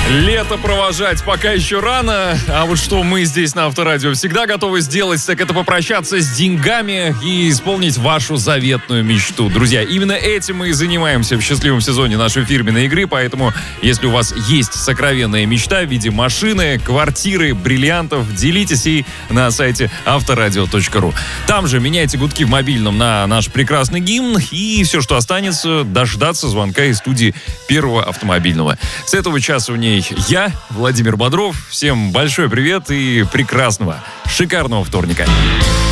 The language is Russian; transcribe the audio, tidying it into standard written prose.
Лето провожать пока еще рано, а вот что мы здесь на Авторадио всегда готовы сделать, так это попрощаться с деньгами и исполнить вашу заветную мечту. Друзья, именно этим мы и занимаемся в счастливом сезоне нашей фирменной игры, поэтому если у вас есть сокровенная мечта в виде машины, квартиры, бриллиантов, делитесь ей на сайте авторадио.ру. Там же меняйте гудки в мобильном на наш прекрасный гимн, и все, что останется, дождаться звонка из студии Первого автомобильного. С этого часа в ней я, Владимир Бодров. Всем большой привет и прекрасного, шикарного вторника.